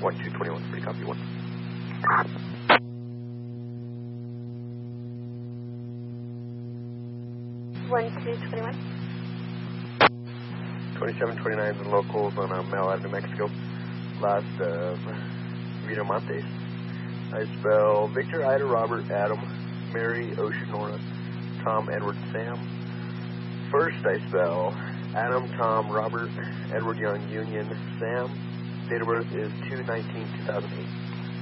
1221, pretty copy 1. 1221. 2729s and locals on Mel out of New Mexico. Last of Vito Montes. I spell Victor, Ida, Robert, Adam, Mary, Ocean, Nora, Tom, Edward, Sam. First I spell Adam, Tom, Robert, Edward Young, Union, Sam. Date of birth is 2/19/2008.